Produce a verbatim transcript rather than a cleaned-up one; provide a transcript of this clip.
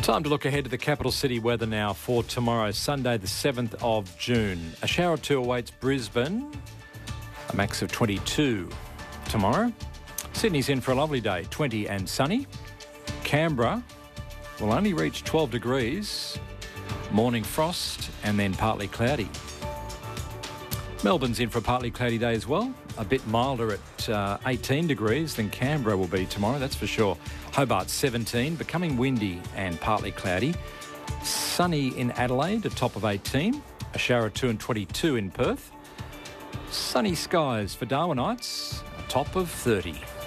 Time to look ahead to the capital city weather now for tomorrow, Sunday the seventh of June. A shower or two awaits Brisbane, a max of twenty-two. Tomorrow, Sydney's in for a lovely day, twenty and sunny. Canberra will only reach twelve degrees, morning frost and then partly cloudy. Melbourne's in for a partly cloudy day as well, a bit milder at uh, eighteen degrees than Canberra will be tomorrow, that's for sure. Hobart seventeen, becoming windy and partly cloudy. Sunny in Adelaide, a top of eighteen. A shower or two and twenty-two in Perth. Sunny skies for Darwinites, a top of thirty.